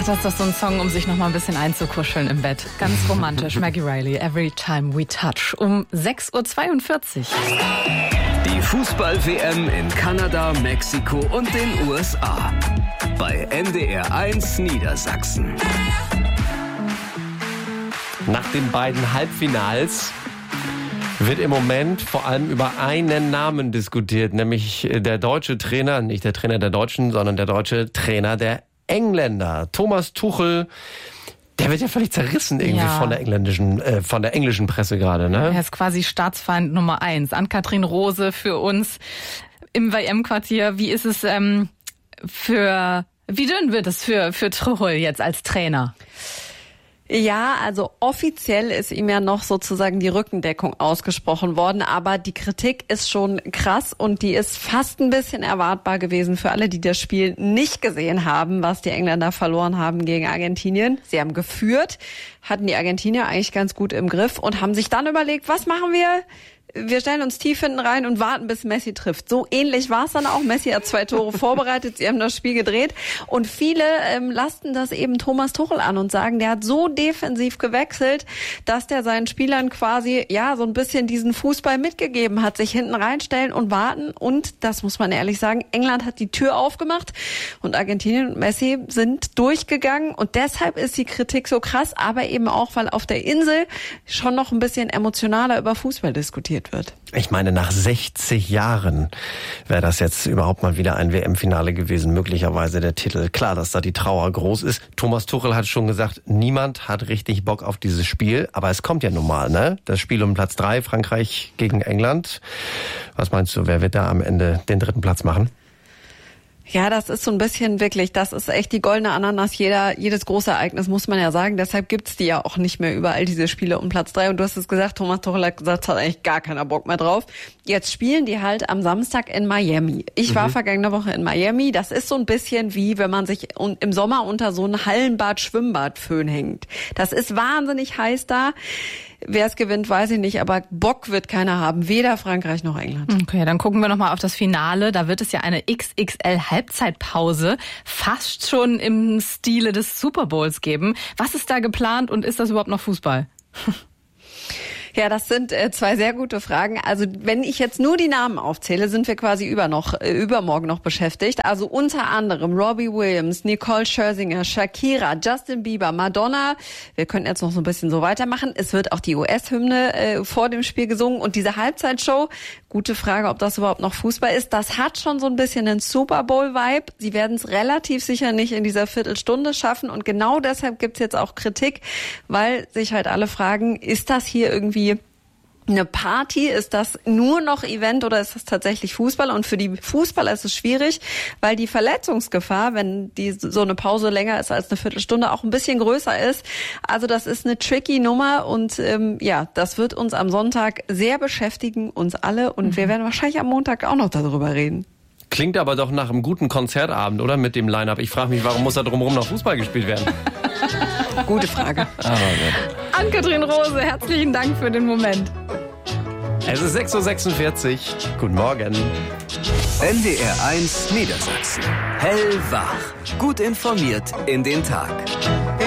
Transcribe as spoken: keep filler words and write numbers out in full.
das ist doch so ein Song, um sich noch mal ein bisschen einzukuscheln im Bett. Ganz romantisch. Maggie Reilly, Every Time We Touch. Um sechs Uhr zweiundvierzig. Die Fußball-W M in Kanada, Mexiko und den U S A. Bei N D R eins Niedersachsen. Nach den beiden Halbfinals wird im Moment vor allem über einen Namen diskutiert, nämlich der deutsche Trainer, nicht der Trainer der Deutschen, sondern der deutsche Trainer der Engländer. Thomas Tuchel, der wird ja völlig zerrissen irgendwie ja. von der engländischen, äh, von der englischen Presse gerade, ne? Er ist quasi Staatsfeind Nummer eins. Ann-Kathrin Rose für uns im W M-Quartier. Wie ist es ähm, für, wie dünn wird es für, für Tuchel jetzt als Trainer? Ja, also offiziell ist ihm ja noch sozusagen die Rückendeckung ausgesprochen worden, aber die Kritik ist schon krass und die ist fast ein bisschen erwartbar gewesen für alle, die das Spiel nicht gesehen haben, was die Engländer verloren haben gegen Argentinien. Sie haben geführt, hatten die Argentinier eigentlich ganz gut im Griff und haben sich dann überlegt, was machen wir? Wir stellen uns tief hinten rein und warten, bis Messi trifft. So ähnlich war es dann auch. Messi hat zwei Tore vorbereitet, sie haben das Spiel gedreht. Und viele ähm, lasten das eben Thomas Tuchel an und sagen, der hat so defensiv gewechselt, dass der seinen Spielern quasi ja so ein bisschen diesen Fußball mitgegeben hat. Sich hinten reinstellen und warten. Und, das muss man ehrlich sagen, England hat die Tür aufgemacht und Argentinien und Messi sind durchgegangen. Und deshalb ist die Kritik so krass, aber eben auch, weil auf der Insel schon noch ein bisschen emotionaler über Fußball diskutiert wird. Ich meine, nach sechzig Jahren wäre das jetzt überhaupt mal wieder ein W M-Finale gewesen, möglicherweise der Titel. Klar, dass da die Trauer groß ist. Thomas Tuchel hat schon gesagt, niemand hat richtig Bock auf dieses Spiel, aber es kommt ja nun mal, ne? Das Spiel um Platz drei, Frankreich gegen England. Was meinst du, wer wird da am Ende den dritten Platz machen? Ja, das ist so ein bisschen wirklich, das ist echt die goldene Ananas. Jeder, jedes große Ereignis, muss man ja sagen. Deshalb gibt's die ja auch nicht mehr überall, diese Spiele um Platz drei. Und du hast es gesagt, Thomas Tuchel hat gesagt, hat eigentlich gar keiner Bock mehr drauf. Jetzt spielen die halt am Samstag in Miami. Ich war mhm. vergangene Woche in Miami. Das ist so ein bisschen wie, wenn man sich im Sommer unter so einen Hallenbad-Schwimmbad-Föhn hängt. Das ist wahnsinnig heiß da. Wer es gewinnt, weiß ich nicht, aber Bock wird keiner haben, weder Frankreich noch England. Okay, dann gucken wir nochmal auf das Finale. Da wird es ja eine X X L-Halbzeitpause fast schon im Stile des Super Bowls geben. Was ist da geplant und ist das überhaupt noch Fußball? Ja, das sind äh, zwei sehr gute Fragen. Also wenn ich jetzt nur die Namen aufzähle, sind wir quasi über noch, äh, übermorgen noch beschäftigt. Also unter anderem Robbie Williams, Nicole Scherzinger, Shakira, Justin Bieber, Madonna. Wir könnten jetzt noch so ein bisschen so weitermachen. Es wird auch die U S-Hymne äh, vor dem Spiel gesungen. Und diese Halbzeitshow, gute Frage, ob das überhaupt noch Fußball ist, das hat schon so ein bisschen einen Super Bowl-Vibe. Sie werden es relativ sicher nicht in dieser Viertelstunde schaffen. Und genau deshalb gibt's jetzt auch Kritik, weil sich halt alle fragen, ist das hier irgendwie eine Party? Ist das nur noch Event oder ist das tatsächlich Fußball? Und für die Fußballer ist es schwierig, weil die Verletzungsgefahr, wenn die so eine Pause länger ist als eine Viertelstunde, auch ein bisschen größer ist. Also das ist eine tricky Nummer und ähm, ja, das wird uns am Sonntag sehr beschäftigen, uns alle. Und mhm. wir werden wahrscheinlich am Montag auch noch darüber reden. Klingt aber doch nach einem guten Konzertabend, oder? Mit dem Line-Up. Ich frage mich, warum muss da drumherum noch Fußball gespielt werden? Gute Frage. Aber ja. Ann-Kathrin Rose, herzlichen Dank für den Moment. Es ist sechs Uhr sechsundvierzig. Guten Morgen. N D R eins Niedersachsen. Hellwach. Gut informiert in den Tag.